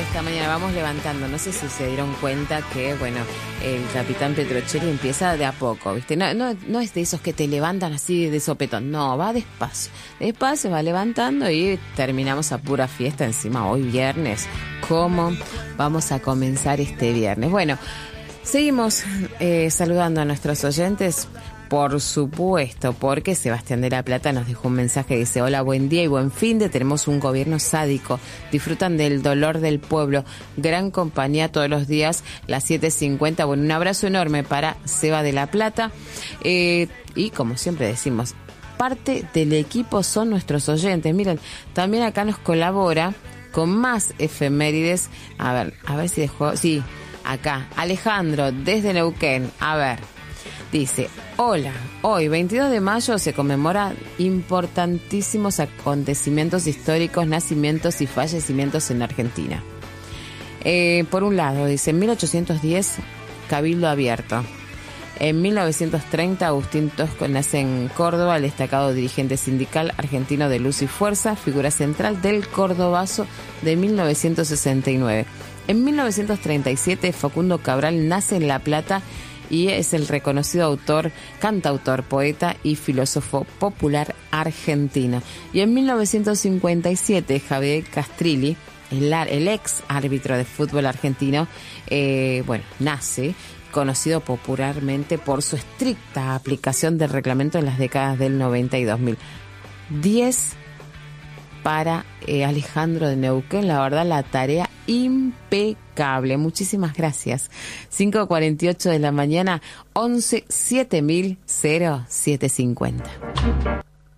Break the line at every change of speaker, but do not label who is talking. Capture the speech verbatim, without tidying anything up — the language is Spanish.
esta mañana, vamos levantando. No sé si se dieron cuenta que, bueno, el capitán Petrocelli empieza de a poco, ¿viste? No, no, no es de esos que te levantan así de sopetón, no, va despacio. Despacio va levantando y terminamos a pura fiesta encima hoy viernes. ¿Cómo vamos a comenzar este viernes? Bueno, seguimos eh, saludando a nuestros oyentes. Por supuesto, porque Sebastián de la Plata nos dejó un mensaje, dice: hola, buen día y buen fin de, tenemos un gobierno sádico, disfrutan del dolor del pueblo, gran compañía todos los días, las siete cincuenta. Bueno, un abrazo enorme para Seba de la Plata, eh, y como siempre decimos, parte del equipo son nuestros oyentes. Miren, también acá nos colabora con más efemérides, a ver, a ver si dejó, sí, acá, Alejandro desde Neuquén, a ver. Dice: hola, hoy veintidós de mayo se conmemora importantísimos acontecimientos históricos, nacimientos y fallecimientos en Argentina. Eh, por un lado, dice, en mil ochocientos diez, Cabildo Abierto. En mil novecientos treinta, Agustín Tosco nace en Córdoba, el destacado dirigente sindical argentino de Luz y Fuerza, figura central del Cordobazo de mil novecientos sesenta y nueve. En mil novecientos treinta y siete, Facundo Cabral nace en La Plata y es el reconocido autor, cantautor, poeta y filósofo popular argentino. Y en mil novecientos cincuenta y siete, Javier Castrilli, el, el ex árbitro de fútbol argentino, eh, bueno, nace, conocido popularmente por su estricta aplicación del reglamento en las décadas del noventa y dos mil. diez para eh, Alejandro de Neuquén, la verdad, la tarea impecable. Muchísimas gracias. cinco cuarenta y ocho de la mañana, once siete mil cero siete cincuenta.